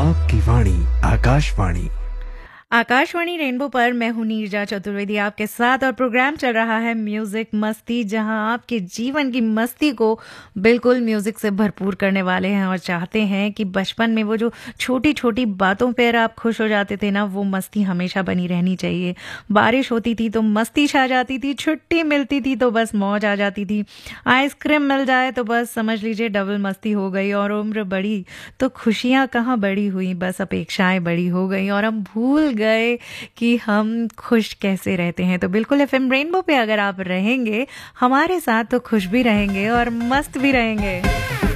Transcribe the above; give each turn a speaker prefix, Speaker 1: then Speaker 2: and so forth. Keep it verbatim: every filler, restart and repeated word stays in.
Speaker 1: आपकी वाणी आकाशवाणी।
Speaker 2: आकाशवाणी रेनबो पर मैं हूं नीरजा चतुर्वेदी आपके साथ और प्रोग्राम चल रहा है म्यूजिक मस्ती, जहां आपके जीवन की मस्ती को बिल्कुल म्यूजिक से भरपूर करने वाले हैं और चाहते हैं कि बचपन में वो जो छोटी छोटी बातों पर आप खुश हो जाते थे ना, वो मस्ती हमेशा बनी रहनी चाहिए। बारिश होती थी तो मस्ती छा जाती थी, छुट्टी मिलती थी तो बस मौज आ जाती थी, आइसक्रीम मिल जाए तो बस समझ लीजिए डबल मस्ती हो गई, और उम्र बढ़ी तो खुशियां कहाँ बड़ी हुई, बस अपेक्षाएं बड़ी हो गई और हम भूल गए कि हम खुश कैसे रहते हैं। तो बिल्कुल एफएम रेनबो पे अगर आप रहेंगे हमारे साथ तो खुश भी रहेंगे और मस्त भी रहेंगे।